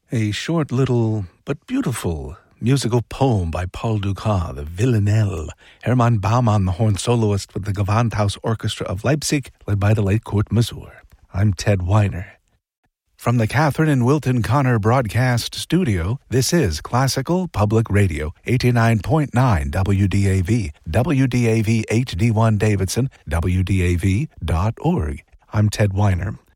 A short little but beautiful musical poem by Paul Dukas, the Villanelle. Hermann Baumann, the horn soloist with the Gewandhaus Orchestra of Leipzig, led by the late Kurt Masur. I'm Ted Weiner. From the Catherine and Wilton Connor Broadcast Studio, this is Classical Public Radio, 89.9 WDAV, WDAV HD1 Davidson, WDAV.org. I'm Ted Weiner.